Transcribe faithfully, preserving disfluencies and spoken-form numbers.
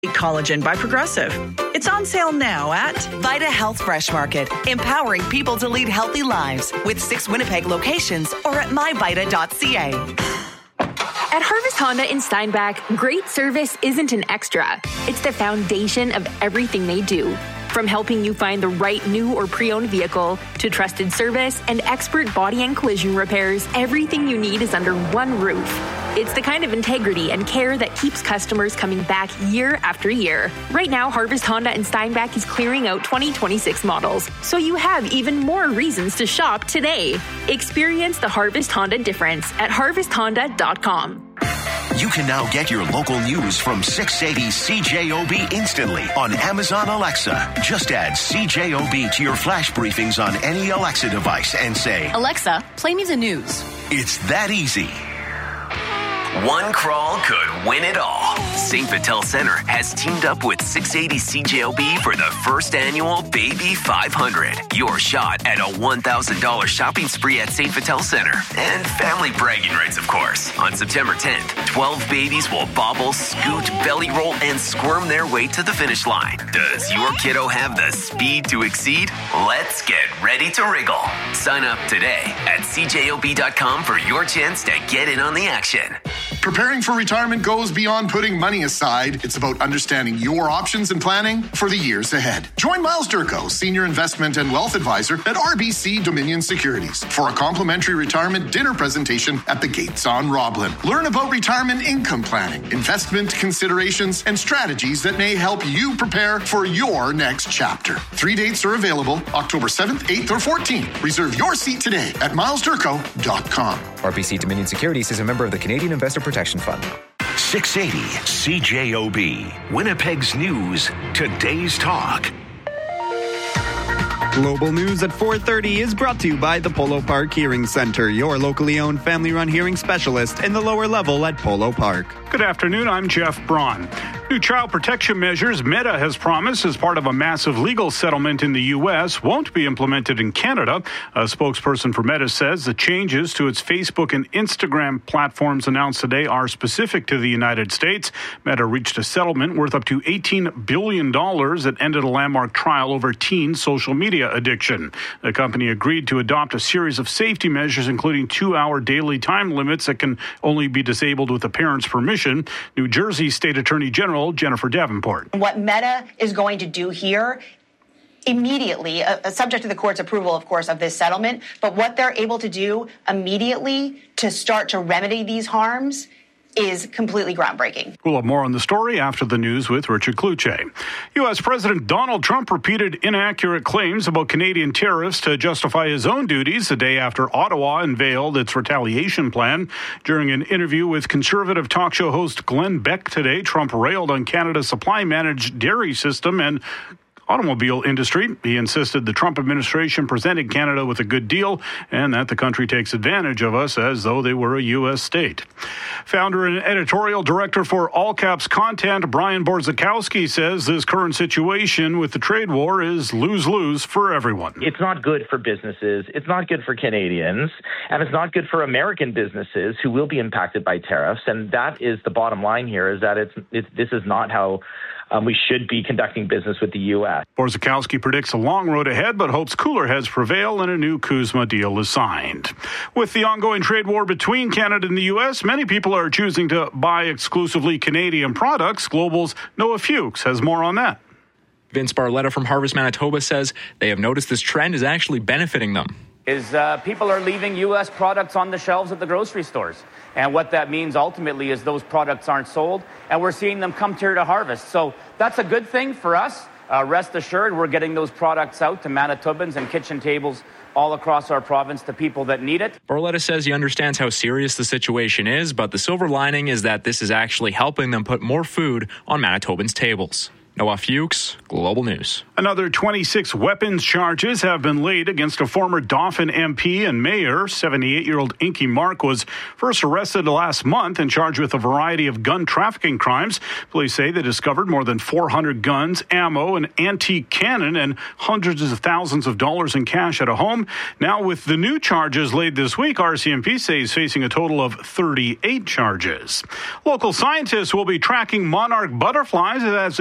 Collagen by Progressive. It's on sale now at Vita Health Fresh Market, empowering people to lead healthy lives with six Winnipeg locations or at my vita dot c a. At Harvest Honda in Steinbach, great service isn't an extra. It's the foundation of everything they do. From helping you find the right new or pre-owned vehicle to trusted service and expert body and collision repairs, everything you need is under one roof. It's the kind of integrity and care that keeps customers coming back year after year. Right now, Harvest Honda in Steinbach is clearing out twenty twenty-six models, so you have even more reasons to shop today. Experience the Harvest Honda difference at harvest honda dot com. You can now get your local news from six eighty C J O B instantly on Amazon Alexa. Just add C J O B to your flash briefings on any Alexa device and say, Alexa, play me the news. It's that easy. One crawl could win it all. Saint Vital Center has teamed up with six eighty C J O B for the first annual Baby five hundred. Your shot at a one thousand dollars shopping spree at Saint Vital Center. And family bragging rights, of course. On September tenth, twelve babies will bobble, scoot, belly roll, and squirm their way to the finish line. Does your kiddo have the speed to exceed? Let's get ready to wriggle. Sign up today at c j o b dot com for your chance to get in on the action. Preparing for retirement goes beyond putting money aside. It's about understanding your options and planning for the years ahead. Join Miles Durko, Senior Investment and Wealth Advisor at R B C Dominion Securities, for a complimentary retirement dinner presentation at the Gates on Roblin. Learn about retirement income planning, investment considerations, and strategies that may help you prepare for your next chapter. Three dates are available, October seventh, eighth, or fourteenth. Reserve your seat today at miles durko dot com. R B C Dominion Securities is a member of the Canadian Investor Protection Fund. six eighty C J O B, Winnipeg's News, today's talk. Global News at four thirty is brought to you by the Polo Park Hearing Center, your locally owned family-run hearing specialist in the lower level at Polo Park. Good afternoon, I'm Jeff Braun. New child protection measures Meta has promised as part of a massive legal settlement in the U S won't be implemented in Canada. A spokesperson for Meta says the changes to its Facebook and Instagram platforms announced today are specific to the United States. Meta reached a settlement worth up to eighteen billion dollars that ended a landmark trial over teen social media addiction. The company agreed to adopt a series of safety measures, including two-hour daily time limits that can only be disabled with a parent's permission. New Jersey State Attorney General Jennifer Davenport. What Meta is going to do here immediately, uh, subject to the court's approval, of course, of this settlement, but what they're able to do immediately to start to remedy these harms is completely groundbreaking. We'll have more on the story after the news with Richard Kluche. U S. President Donald Trump repeated inaccurate claims about Canadian tariffs to justify his own duties the day after Ottawa unveiled its retaliation plan. During an interview with conservative talk show host Glenn Beck today, Trump railed on Canada's supply-managed dairy system and automobile industry. He insisted the Trump administration presented Canada with a good deal and that the country takes advantage of us as though they were a U S state. Founder and editorial director for All Caps Content, Brian Borzakowski, says this current situation with the trade war is lose-lose for everyone. It's not good for businesses, it's not good for Canadians, and it's not good for American businesses who will be impacted by tariffs. And that is the bottom line here, is that it's, it's this is not how Um, we should be conducting business with the U S. Borzakowski predicts a long road ahead, but hopes cooler heads prevail and a new CUSMA deal is signed. With the ongoing trade war between Canada and the U S, many people are choosing to buy exclusively Canadian products. Global's Noah Fuchs has more on that. Vince Barletta from Harvest Manitoba says they have noticed this trend is actually benefiting them. Is uh, people are leaving U S products on the shelves at the grocery stores. And what that means ultimately is those products aren't sold, and we're seeing them come here to Harvest. So that's a good thing for us. Uh, rest assured, we're getting those products out to Manitobans and kitchen tables all across our province to people that need it. Barletta says he understands how serious the situation is, but the silver lining is that this is actually helping them put more food on Manitobans' tables. Noah Fuchs, Global News. Another twenty-six weapons charges have been laid against a former Dauphin M P and mayor. seventy-eight-year-old Inky Mark was first arrested last month and charged with a variety of gun trafficking crimes. Police say they discovered more than four hundred guns, ammo, an antique cannon, and hundreds of thousands of dollars in cash at a home. Now, with the new charges laid this week, R C M P says he's facing a total of thirty-eight charges. Local scientists will be tracking monarch butterflies as